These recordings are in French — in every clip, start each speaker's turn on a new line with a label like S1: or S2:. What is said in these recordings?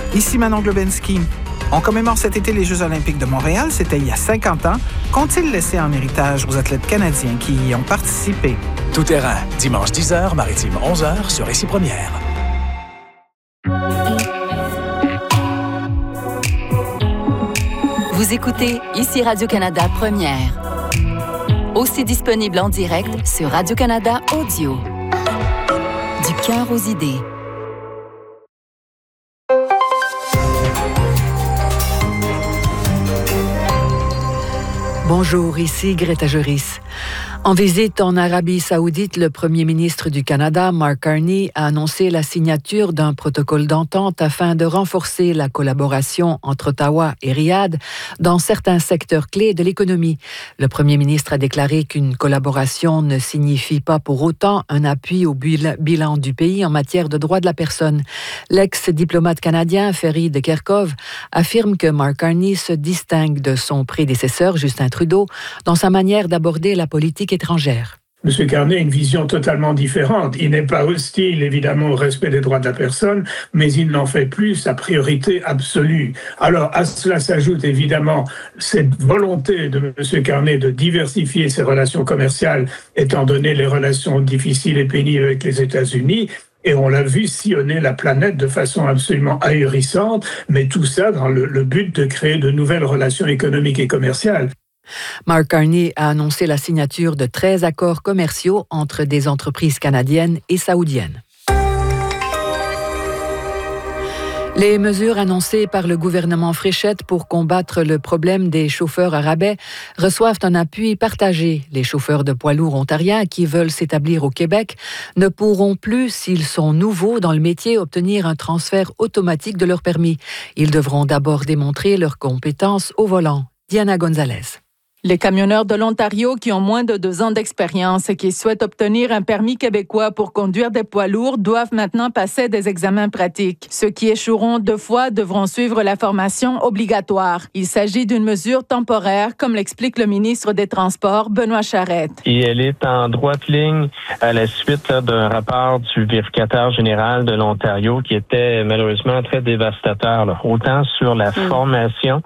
S1: Ici Manon Globensky. On commémore cet été les Jeux olympiques de Montréal. C'était il y a 50 ans. Qu'ont-ils laissé en héritage aux athlètes canadiens qui y ont participé?
S2: Tout terrain, dimanche 10h, maritime 11h sur Ici Première.
S3: Vous écoutez Ici Radio-Canada Première. Aussi disponible en direct sur Radio-Canada Audio. Du cœur aux idées.
S4: Bonjour, ici Greta Joris. En visite en Arabie Saoudite, le premier ministre du Canada, Mark Carney, a annoncé la signature d'un protocole d'entente afin de renforcer la collaboration entre Ottawa et Riyad dans certains secteurs clés de l'économie. Le premier ministre a déclaré qu'une collaboration ne signifie pas pour autant un appui au bilan du pays en matière de droits de la personne. L'ex-diplomate canadien, Ferry de Kerkhove, affirme que Mark Carney se distingue de son prédécesseur, Justin Trudeau, dans sa manière d'aborder la politique étrangère.
S5: M. Carney a une vision totalement différente. Il n'est pas hostile, évidemment, au respect des droits de la personne, mais il n'en fait plus sa priorité absolue. Alors, à cela s'ajoute évidemment cette volonté de M. Carney de diversifier ses relations commerciales, étant donné les relations difficiles et pénibles avec les États-Unis. Et on l'a vu sillonner la planète de façon absolument ahurissante, mais tout ça dans le but de créer de nouvelles relations économiques et commerciales.
S4: Mark Carney a annoncé la signature de 13 accords commerciaux entre des entreprises canadiennes et saoudiennes. Les mesures annoncées par le gouvernement Fréchette pour combattre le problème des chauffeurs à rabais reçoivent un appui partagé. Les chauffeurs de poids lourds ontariens qui veulent s'établir au Québec ne pourront plus, s'ils sont nouveaux dans le métier, obtenir un transfert automatique de leur permis. Ils devront d'abord démontrer leurs compétences au volant. Diana Gonzalez.
S6: Les camionneurs de l'Ontario qui ont moins de 2 ans d'expérience et qui souhaitent obtenir un permis québécois pour conduire des poids lourds doivent maintenant passer des examens pratiques. Ceux qui échoueront 2 fois devront suivre la formation obligatoire. Il s'agit d'une mesure temporaire, comme l'explique le ministre des Transports, Benoît Charette.
S7: Et elle est en droite ligne à la suite d'un rapport du vérificateur général de l'Ontario qui était malheureusement très dévastateur, autant sur la formation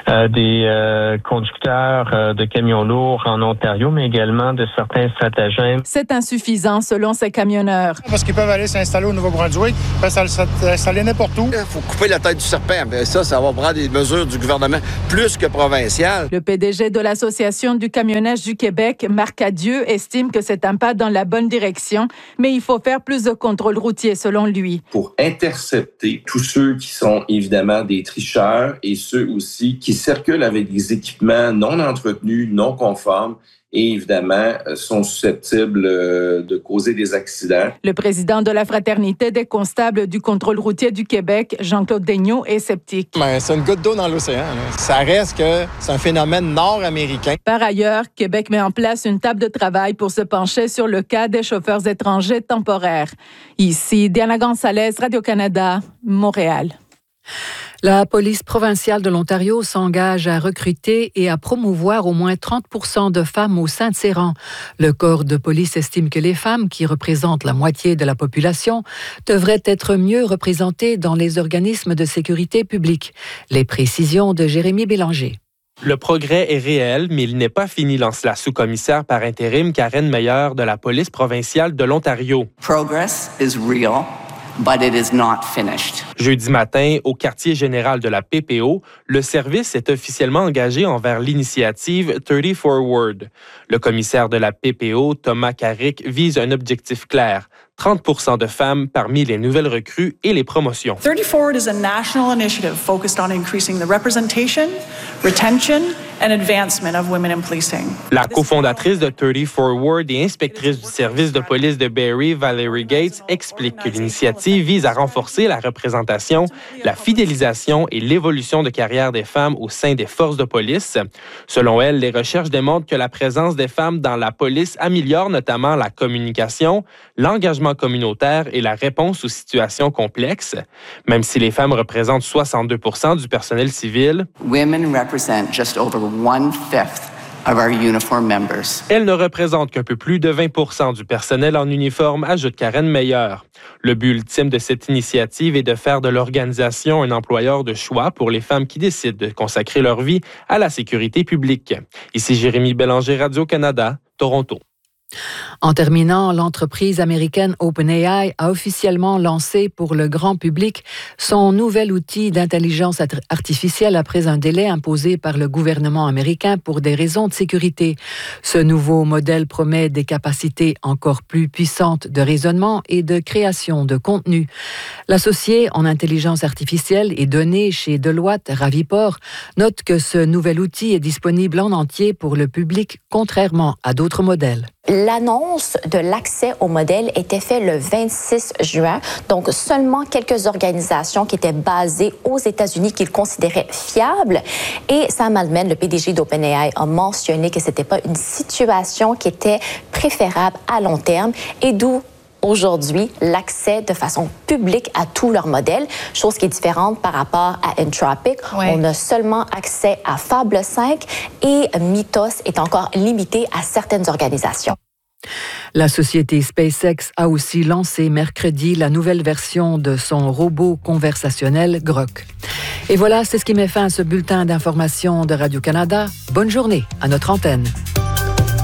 S7: des conducteurs de camions lourds en Ontario, mais également de certains stratagèmes.
S6: C'est insuffisant selon ces camionneurs.
S8: Parce qu'ils peuvent aller s'installer au Nouveau-Brunswick, s'installer n'importe où.
S9: Il faut couper la tête du serpent. Ça va prendre des mesures du gouvernement plus que provinciales.
S6: Le PDG de l'Association du camionnage du Québec, Marc Adieu, estime que c'est un pas dans la bonne direction, mais il faut faire plus de contrôles routiers selon lui.
S10: Pour intercepter tous ceux qui sont évidemment des tricheurs et ceux aussi qui circulent avec des équipements non entretenus, non conformes et évidemment sont susceptibles de causer des accidents.
S6: Le président de la Fraternité des constables du contrôle routier du Québec, Jean-Claude Daigneault, est sceptique.
S8: C'est une goutte d'eau dans l'océan. Ça reste que c'est un phénomène nord-américain.
S6: Par ailleurs, Québec met en place une table de travail pour se pencher sur le cas des chauffeurs étrangers temporaires. Ici, Diana Gonzalez, Radio-Canada, Montréal.
S4: La police provinciale de l'Ontario s'engage à recruter et à promouvoir au moins 30% de femmes au sein de ses rangs. Le corps de police estime que les femmes, qui représentent la moitié de la population, devraient être mieux représentées dans les organismes de sécurité publique. Les précisions de Jérémy Bélanger.
S11: Le progrès est réel, mais il n'est pas fini, lance la sous-commissaire par intérim Karen Meyer de la police provinciale de l'Ontario.
S12: Progress is real. But it is not finished.
S11: Jeudi matin, au quartier général de la PPO, le service est officiellement engagé envers l'initiative 30 Forward. Le commissaire de la PPO, Thomas Carrick, vise un objectif clair. 30% de femmes parmi les nouvelles recrues et les promotions.
S13: 30 Forward is a national initiative focused on increasing the representation, retention and advancement of women in policing.
S11: La cofondatrice de 30 Forward et inspectrice du service de police de Barrie, Valerie Gates, explique que l'initiative vise à renforcer la représentation, la fidélisation et l'évolution de carrière des femmes au sein des forces de police. Selon elle, les recherches démontrent que la présence des femmes dans la police améliore notamment la communication, l'engagement communautaire et la réponse aux situations complexes. Même si les femmes représentent 62% du personnel civil,
S12: Women represent just over 1/5 of our uniform members.
S11: Elle ne représente qu'un peu plus de 20% du personnel en uniforme, ajoute Karen Meyer. Le but ultime de cette initiative est de faire de l'organisation un employeur de choix pour les femmes qui décident de consacrer leur vie à la sécurité publique. Ici Jérémy Bélanger, Radio-Canada, Toronto.
S4: En terminant, l'entreprise américaine OpenAI a officiellement lancé pour le grand public son nouvel outil d'intelligence artificielle après un délai imposé par le gouvernement américain pour des raisons de sécurité. Ce nouveau modèle promet des capacités encore plus puissantes de raisonnement et de création de contenu. L'associé en intelligence artificielle et données chez Deloitte, Ravi Por, note que ce nouvel outil est disponible en entier pour le public, contrairement à d'autres modèles.
S14: L'annonce de l'accès au modèle était faite le 26 juin, donc seulement quelques organisations qui étaient basées aux États-Unis qu'ils considéraient fiables. Et Sam Altman, le PDG d'OpenAI, a mentionné que ce n'était pas une situation qui était préférable à long terme et d'où aujourd'hui l'accès de façon publique à tous leurs modèles, chose qui est différente par rapport à Anthropic. Ouais. On a seulement accès à Fable 5 et Mythos est encore limité à certaines organisations.
S4: La société SpaceX a aussi lancé mercredi la nouvelle version de son robot conversationnel Grok. Et voilà, c'est ce qui met fin à ce bulletin d'information de Radio-Canada. Bonne journée à notre antenne.